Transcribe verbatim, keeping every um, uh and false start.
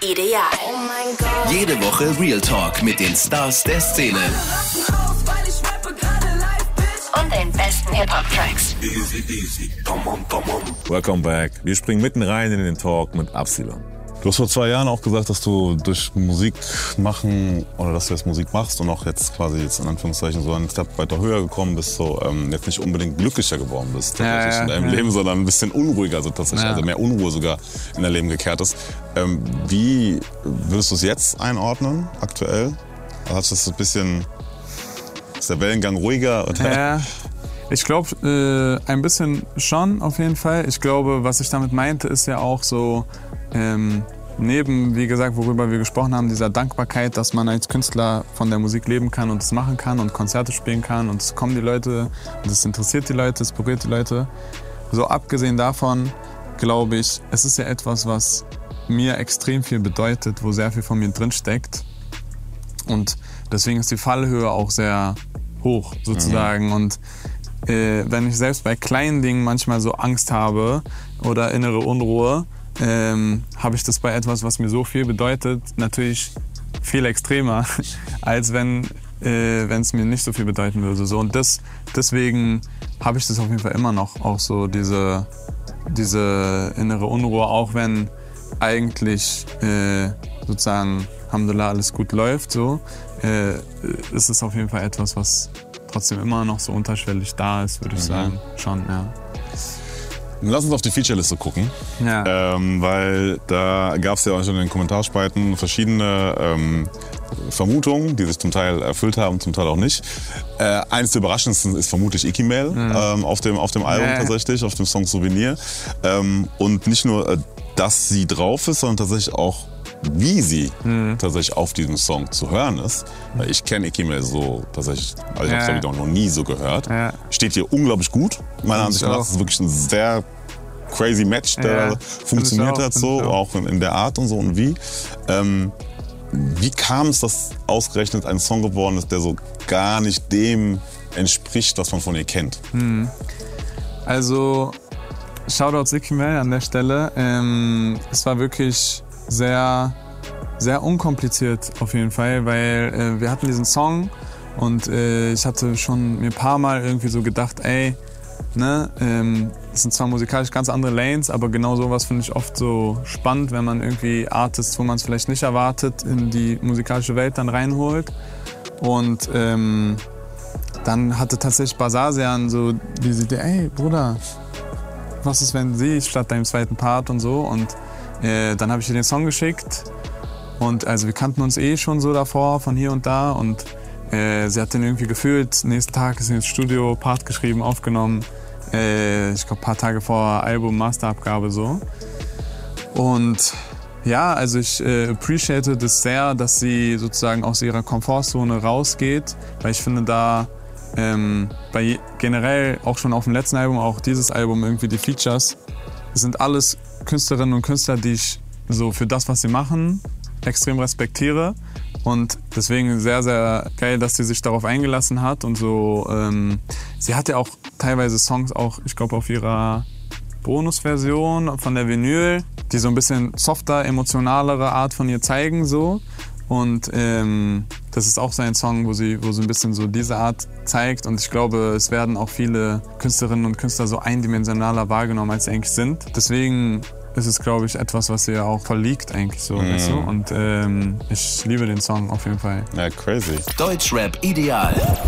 Ideal. Oh mein Gott. Jede Woche Real Talk mit den Stars der Szene. Und den besten Hip-Hop-Tracks. Easy, easy. Come on, come on. Welcome back. Wir springen mitten rein in den Talk mit Absilon. Du hast vor zwei Jahren auch gesagt, dass du durch Musik machen oder dass du jetzt Musik machst und auch jetzt quasi jetzt in Anführungszeichen so einen Step weiter höher gekommen bist, so ähm, jetzt nicht unbedingt glücklicher geworden bist tatsächlich ja, ja, in deinem ja. Leben, sondern ein bisschen unruhiger, also tatsächlich, Ja. also mehr Unruhe sogar in dein Leben gekehrt ist. Ähm, wie würdest du es jetzt einordnen, aktuell? Also hast du das so ein bisschen, ist der Wellengang ruhiger? Oder? Ja, ich glaube, äh, ein bisschen schon auf jeden Fall. Ich glaube, was ich damit meinte, ist ja auch so, ähm, neben, wie gesagt, worüber wir gesprochen haben, dieser Dankbarkeit, dass man als Künstler von der Musik leben kann und es machen kann und Konzerte spielen kann und es kommen die Leute und es interessiert die Leute, es berührt die Leute. So abgesehen davon, glaube ich, es ist ja etwas, was mir extrem viel bedeutet, wo sehr viel von mir drinsteckt. Und deswegen ist die Fallhöhe auch sehr hoch, sozusagen. Mhm. Und äh, wenn ich selbst bei kleinen Dingen manchmal so Angst habe oder innere Unruhe, ähm, habe ich das bei etwas, was mir so viel bedeutet, natürlich viel extremer, als wenn äh, es mir nicht so viel bedeuten würde. So, und das, deswegen habe ich das auf jeden Fall immer noch, auch so diese, diese innere Unruhe, auch wenn eigentlich äh, sozusagen, Alhamdulillah, alles gut läuft, so, äh, ist es auf jeden Fall etwas, was trotzdem immer noch so unterschwellig da ist, würde ich mhm. sagen. Schon, ja. Lass uns auf die Featureliste gucken, Ja. ähm, weil da gab es ja auch schon in den Kommentarspalten verschiedene ähm, Vermutungen, die sich zum Teil erfüllt haben, zum Teil auch nicht. Äh, eines der überraschendsten ist vermutlich Ikimel mhm. ähm, auf dem, auf dem Album ja. tatsächlich, auf dem Song Souvenir. Ähm, und nicht nur, äh, dass sie drauf ist, sondern tatsächlich auch, wie sie mhm. tatsächlich auf diesem Song zu hören ist. Weil ich kenne Ikimel so tatsächlich, also ich ja. habe es noch nie so gehört. Ja. Steht hier unglaublich gut. Meiner Ansicht nach ist es wirklich ein sehr crazy Match, der ja, funktioniert auch, hat, so, auch in, in der Art und so und wie. Ähm, wie kam es, dass ausgerechnet ein Song geworden ist, der so gar nicht dem entspricht, was man von ihr kennt? Mhm. Also, Shoutouts Ikimel an der Stelle. Ähm, es war wirklich sehr, sehr unkompliziert auf jeden Fall, weil äh, wir hatten diesen Song und äh, ich hatte schon mir ein paar Mal irgendwie so gedacht, ey, ne, ähm, das sind zwar musikalisch ganz andere Lanes, aber genau sowas finde ich oft so spannend, wenn man irgendwie Artists, wo man es vielleicht nicht erwartet, in die musikalische Welt dann reinholt. Und ähm, dann hatte tatsächlich Basasian so diese Idee, ey Bruder, was ist, wenn sie statt deinem zweiten Part und so. Und äh, dann habe ich ihr den Song geschickt. Und also wir kannten uns eh schon so davor, von hier und da. Und äh, sie hat den irgendwie gefühlt. Nächsten Tag ist sie ins Studio, Part geschrieben, aufgenommen. Äh, ich glaube, ein paar Tage vor Album, Masterabgabe so. Und ja, also ich äh, appreciate das sehr, dass sie sozusagen aus ihrer Komfortzone rausgeht. Weil ich finde da ähm, bei generell auch schon auf dem letzten Album, auch dieses Album, irgendwie die Features, das sind alles Künstlerinnen und Künstler, die ich so für das, was sie machen, extrem respektiere. Und deswegen sehr, sehr geil, dass sie sich darauf eingelassen hat. Und so, ähm, sie hat ja auch teilweise Songs, auch ich glaube auf ihrer Bonusversion von der Vinyl, die so ein bisschen softer, emotionalere Art von ihr zeigen. So. Und ähm, das ist auch so ein Song, wo sie, wo sie ein bisschen so diese Art zeigt. Und ich glaube, es werden auch viele Künstlerinnen und Künstler so eindimensionaler wahrgenommen, als sie eigentlich sind. Deswegen ist es, glaube ich, etwas, was ihr auch voll liegt eigentlich so. Mm. Weißt du? Und ähm, ich liebe den Song auf jeden Fall. Ja, crazy. Deutschrap Ideal.